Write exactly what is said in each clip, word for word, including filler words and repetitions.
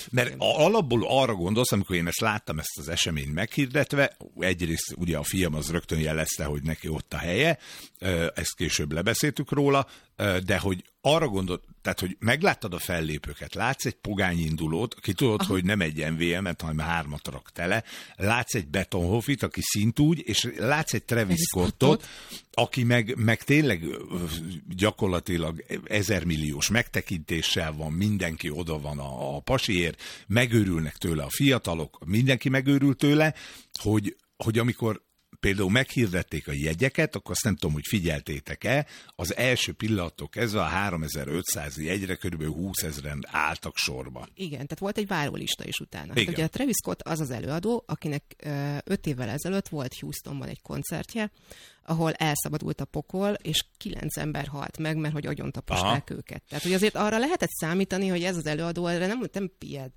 Mert alapból arra gondolsz, amikor én ezt láttam, ezt az eseményt meghirdetve, egyrészt ugye a fiam az rögtön jelezte, hogy neki ott a helye, ezt később lebeszéltük róla, de hogy arra gondolt, tehát, hogy megláttad a fellépőket, látsz egy pogányindulót, aki tudod, Aha. hogy nem egy em vé em-et, hanem hármat rak tele, látsz egy Betonhoffit, aki szintúgy, és látsz egy Travis Scottot, aki meg, meg tényleg gyakorlatilag ezermilliós megtekintéssel van, mindenki oda van a, a pasiért, megőrülnek tőle a fiatalok, mindenki megőrül tőle, hogy, hogy amikor például meghirdették a jegyeket, akkor azt nem tudom, hogy figyeltétek-e, az első pillanattól kezdve a háromezer-ötszáz jegyre körülbelül húszezren álltak sorba. Igen, tehát volt egy várólista is utána. Hát ugye a Travis Scott az az előadó, akinek öt évvel ezelőtt volt Houstonban egy koncertje, ahol elszabadult a pokol, és kilenc ember halt meg, mert hogy agyontaposták őket. Tehát, hogy azért arra lehetett számítani, hogy ez az előadó erre nem, nem pijed.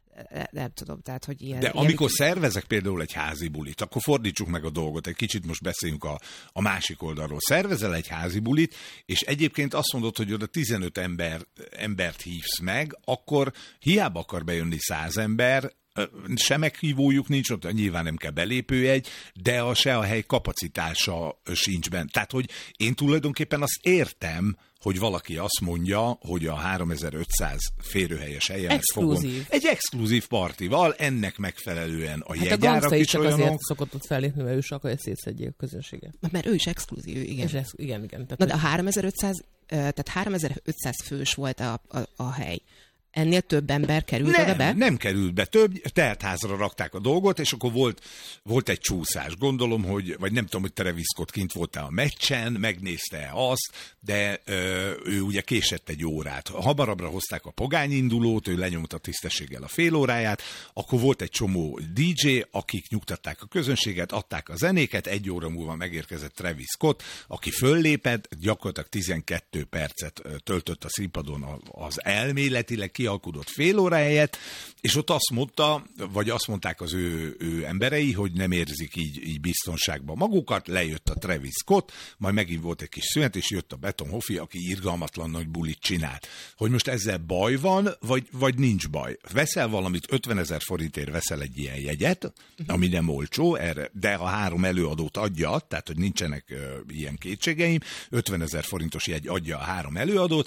Nem tudom, tehát, hogy ilyen... De ilyen amikor ilyen... szervezek például egy házi bulit, akkor fordítsuk meg a dolgot, egy kicsit most beszéljünk a, a másik oldalról. Szervezel egy házi bulit, és egyébként azt mondod, hogy oda tizenöt ember, embert hívsz meg, akkor hiába akar bejönni száz ember, se meghívójuk nincs, ott nyilván nem kell belépőjegy, de a, se a hely kapacitása sincs benne. Tehát, hogy én tulajdonképpen azt értem, hogy valaki azt mondja, hogy a háromezer-ötszáz férőhelyes helyen fogom egy exkluzív partival, ennek megfelelően a hát jegyárak a is csak olyanok. Azért szokott ott fellépni, mert ő is akarja szétszedjék a közönséget. Mert ő is exkluzív, igen. És ez, igen, igen. Tehát Na, de a háromezer-ötszáz, tehát háromezer-ötszáz fős volt a, a, a hely. Ennél több ember került nem, oda be? Nem került be több, teltházra rakták a dolgot, és akkor volt, volt egy csúszás. Gondolom, hogy, vagy nem tudom, hogy Travis Scott kint volt-e a meccsen, megnézte azt, de ö, ő ugye késett egy órát. Hamarabbra hozták a pogányindulót, ő lenyomta tisztességgel a fél óráját, akkor volt egy csomó dé dzsé, akik nyugtatták a közönséget, adták a zenéket, egy óra múlva megérkezett Travis Scott, aki föllépett, gyakorlatilag tizenkét percet töltött a színpadon az elméletileg kialkudott fél óra helyett, és ott azt mondta, vagy azt mondták az ő, ő emberei, hogy nem érzik így, így biztonságban magukat, lejött a Travis Scott, majd megint volt egy kis szünet, és jött a Betonhoffi, aki irgalmatlan nagy bulit csinált. Hogy most ezzel baj van, vagy, vagy nincs baj. Veszel valamit, ötvenezer forintért veszel egy ilyen jegyet, ami nem olcsó, erre, de ha három előadót adja, tehát hogy nincsenek uh, ilyen kétségeim, ötvenezer forintos jegy adja a három előadót,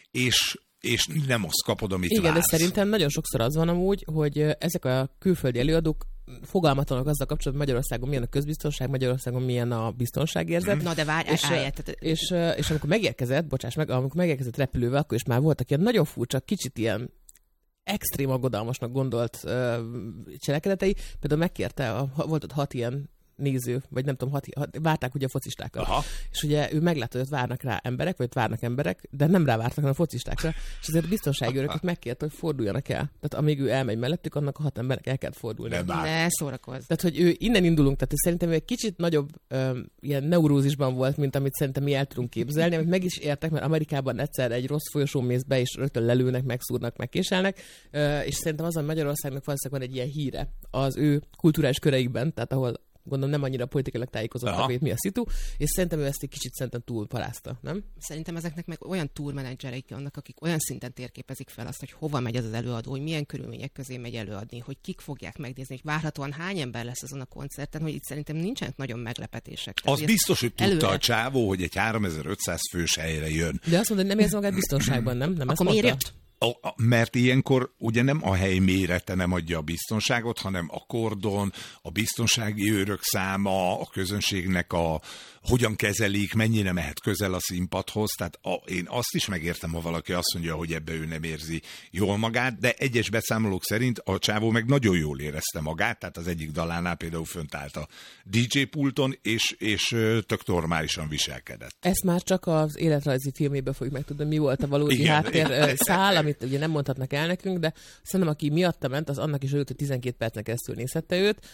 és és nem azt kapod, amit Igen, vársz. de szerintem nagyon sokszor az van amúgy, hogy ezek a külföldi előadók fogalmatlanak azzal kapcsolatban, Magyarországon milyen a közbiztonság, Magyarországon milyen a biztonságérzet. Na de várj, és, állj, és, és, és amikor megérkezett, bocsáss meg, amikor megérkezett repülővel, akkor is már voltak ilyen nagyon furcsa, kicsit ilyen extrém aggodalmasnak gondolt uh, cselekedetei. Például megkérte, a, volt ott hat ilyen néző, vagy nem tudom, hat, hat, várták ugye a focistákat. Aha. És ugye ő meglátta, hogy ott várnak rá emberek, vagy ott várnak emberek, de nem rá vártak, hanem a focistákra. És azért a biztonsági őröket megkérte, hogy forduljanak el. Tehát amíg ő elmegy mellettük, annak a hat emberek el kell fordulni. Ne szórakozz. Tehát, hogy ő innen indulunk, tehát szerintem ő egy kicsit nagyobb öm, ilyen neurózisban volt, mint amit szerintem mi el tudunk képzelni, amit meg is értek, mert Amerikában egyszer egy rossz folyosón mész be, és rögtön lelőnek, megszúrnak, megkéselnek, és szerintem azon Magyarországnak valószínűleg van egy ilyen híre az ő kulturális köreikben, tehát ahol gondolom nem annyira politikailag tájékozottak, hogy mi a szitu, és szerintem ő ezt egy kicsit szerintem túl parázta, nem? Szerintem ezeknek meg olyan tourmenedzsereik vannak, akik olyan szinten térképezik fel azt, hogy hova megy az az előadó, hogy milyen körülmények közé megy előadni, hogy kik fogják megnézni, hogy várhatóan hány ember lesz azon a koncerten, hogy itt szerintem nincsenek nagyon meglepetések. Tehát, az biztos, hogy tudta előre... a csávó, hogy egy háromezer-ötszáz fős helyre jön. De azt mondta, hogy nem érzi magát biztonságban, nem? nem Akkor miért jött? Mert ilyenkor ugye nem a hely mérete nem adja a biztonságot, hanem a kordon, a biztonsági őrök száma, a közönségnek a hogyan kezelik, mennyire mehet közel a színpadhoz. Tehát a, én azt is megértem, ha valaki azt mondja, hogy ebbe ő nem érzi jól magát, de egyes beszámolók szerint a csávó meg nagyon jól érezte magát, tehát az egyik dalánál például fönt állt a dé dzsé pulton, és, és tök normálisan viselkedett. Ezt már csak az életrajzi filmében fogjuk megtudni, mi volt a valódi igen, háttér igen. szál, amit ugye nem mondhatnak el nekünk, de szerintem aki miatta ment, az annak is örült, hogy tizenkét percen keresztül nézhette őt,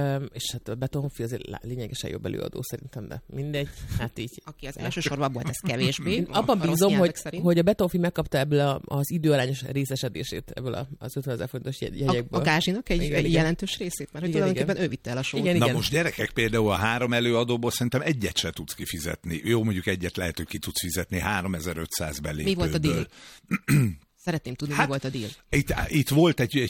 és hát a Betonhoffi azért lényegesen jobb előadó szerintem, de mindegy, hát így. Aki az elsősorban volt, ez kevésbé. Abban bízom, hogy, hogy a Betonhoffi megkapta ebből az időarányos részesedését ebből az ötvenezer forintos jegyekből. A, a gázsinak egy igen, jelentős igen. részét, mert igen, tulajdonképpen igen. ő vitte el a sót. Igen, Na igen. most gyerekek, például a három előadóból szerintem egyet se tudsz kifizetni. Jó, mondjuk egyet lehet, hogy ki tudsz fizetni háromezer-ötszáz belépőből. Mi volt a deal? Szeretném tudni, hát, mi volt a deal. Itt, itt volt egy, egy